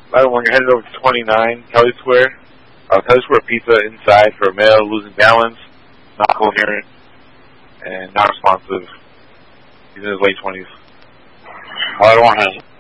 Ladder 1, you're headed over to 29 Kelly Square. Kelly Square Pizza inside for a male losing balance, not coherent, and not responsive. He's in his late 20s. Ladder 1 has